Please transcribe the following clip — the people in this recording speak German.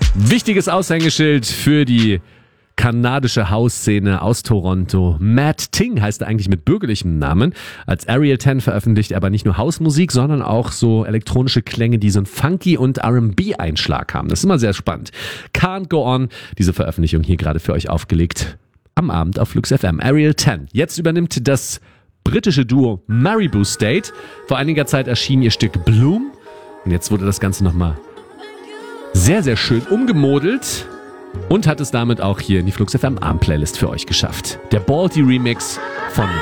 Wichtiges Aushängeschild für die kanadische Hausszene aus Toronto. Matt Ting heißt er eigentlich mit bürgerlichem Namen. Als Ariel 10 veröffentlicht er aber nicht nur Hausmusik, sondern auch so elektronische Klänge, die so einen funky und R&B-Einschlag haben. Das ist immer sehr spannend. Can't Go On, diese Veröffentlichung hier gerade für euch aufgelegt am Abend auf Flux FM. Ariel 10. Jetzt übernimmt das britische Duo Maribou State. Vor einiger Zeit erschien ihr Stück Bloom und jetzt wurde das Ganze nochmal sehr, sehr schön umgemodelt und hat es damit auch hier in die Flux FM Abend Playlist für euch geschafft. Der Balti Remix von